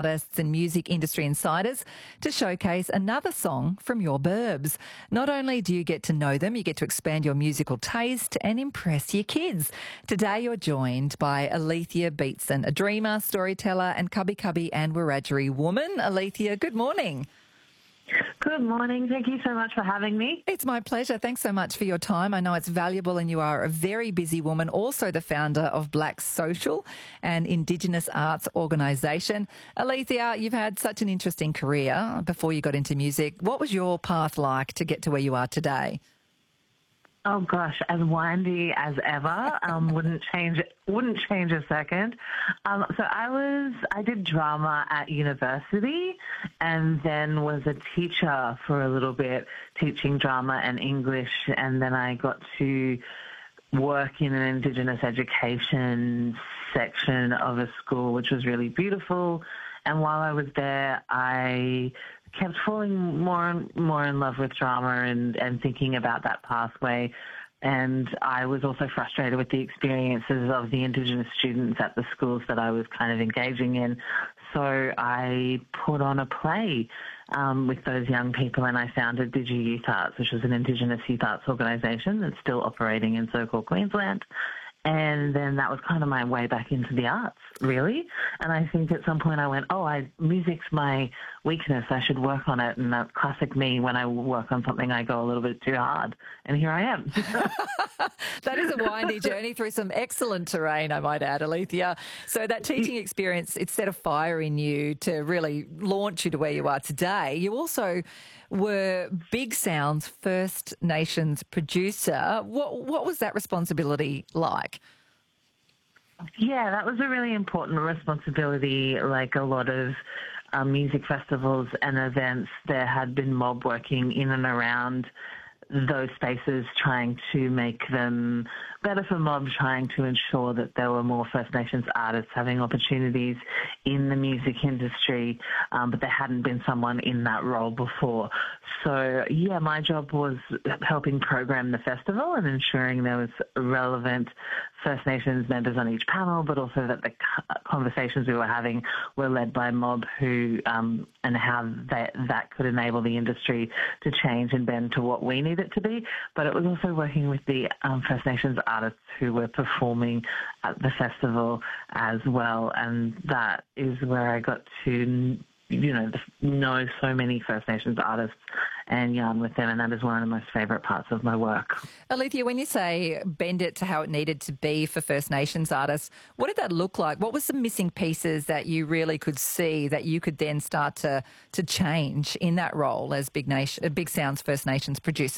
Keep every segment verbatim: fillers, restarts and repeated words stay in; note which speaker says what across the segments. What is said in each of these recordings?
Speaker 1: artists and music industry insiders to showcase another song from your burbs. Not only do you get to know them, you get to expand your musical taste and impress your kids. Today you're joined by Alethea Beatson, a dreamer, storyteller and Cubby Cubby and Wiradjuri woman. Alethea, good morning.
Speaker 2: Good morning. Thank you so much for having me.
Speaker 1: It's my pleasure. Thanks so much for your time. I know it's valuable and you are a very busy woman, also the founder of Black Social, an Indigenous arts organisation. Alethea, you've had such an interesting career before you got into music. What was your path like to get to where you are today?
Speaker 2: Oh gosh, as windy as ever. Um, wouldn't change. Wouldn't change a second. Um, so I was. I did drama at university, and then was a teacher for a little bit, teaching drama and English, and then I got to work in an Indigenous education section of a school, which was really beautiful. And while I was there, I kept falling more and more in love with drama and, and thinking about that pathway. And I was also frustrated with the experiences of the Indigenous students at the schools that I was kind of engaging in. So I put on a play um, with those young people, and I founded Digi Youth Arts, which was an Indigenous youth arts organisation that's still operating in so-called Queensland. And then that was kind of my way back into the arts, really. And I think at some point I went, oh, I music's my weakness. I should work on it. And that's classic me. When I work on something, I go a little bit too hard. And here I am.
Speaker 1: That is a windy journey through some excellent terrain, I might add, Alethea. So that teaching experience, it set a fire in you to really launch you to where you are today. You also were Big Sound's First Nations producer. What, what was that responsibility like?
Speaker 2: Yeah, that was a really important responsibility. Like a lot of um, music festivals and events, there had been mob working in and around those spaces, trying to make them better for mob, trying to ensure that there were more First Nations artists having opportunities in the music industry, um, but there hadn't been someone in that role before. So, yeah, my job was helping program the festival and ensuring there was relevant First Nations members on each panel, but also that the conversations we were having were led by mob who um, and how that, that could enable the industry to change and bend to what we need it to be. But it was also working with the um, First Nations artists who were performing at the festival as well, and that is where I got to, you know, know so many First Nations artists and yarn with them, and that is one of the most favourite parts of my work.
Speaker 1: Alethea, when you say bend it to how it needed to be for First Nations artists, what did that look like? What were some missing pieces that you really could see that you could then start to, to change in that role as Big, Nation, Big Sound's First Nations producer?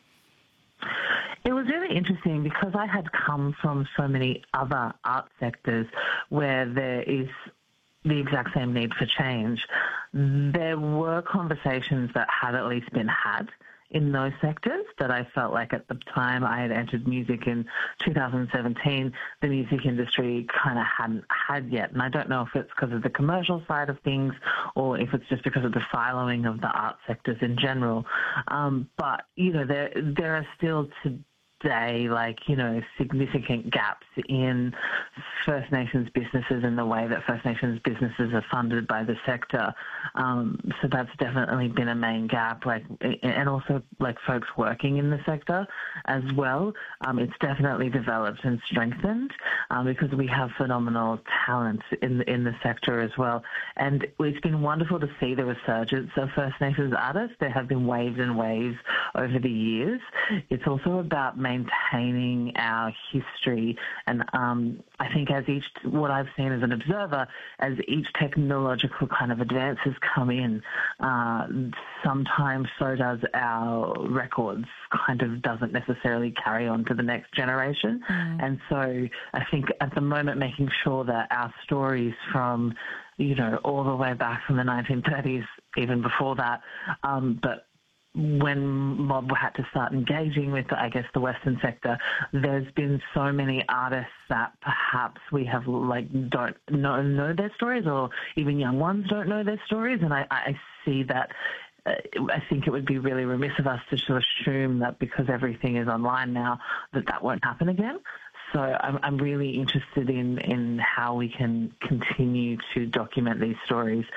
Speaker 2: It was really interesting because I had come from so many other art sectors where there is the exact same need for change. There were conversations that had at least been had in those sectors that I felt like at the time I had entered music in two thousand seventeen, the music industry kind of hadn't had yet. And I don't know if it's because of the commercial side of things or if it's just because of the siloing of the art sectors in general. Um, but, you know, there there are still today, like, you know, significant gaps in First Nations businesses and the way that First Nations businesses are funded by the sector. Um, so that's definitely been a main gap, like, and also like folks working in the sector as well. Um, it's definitely developed and strengthened um, because we have phenomenal talent in the, in the sector as well. And it's been wonderful to see the resurgence of First Nations artists. There have been waves and waves over the years. It's also about maintaining our history, and um, I think as each, what I've seen as an observer, as each technological kind of advances come in, uh, sometimes so does our records kind of doesn't necessarily carry on to the next generation. Mm. And so I think at the moment making sure that our stories from, you know, all the way back from the nineteen thirties, even before that, um, but when mob had to start engaging with, I guess, the Western sector, there's been so many artists that perhaps we have, like, don't know, know their stories, or even young ones don't know their stories. And I, I see that uh, I think it would be really remiss of us to sort of assume that because everything is online now, that that won't happen again. So I'm, I'm really interested in, in how we can continue to document these stories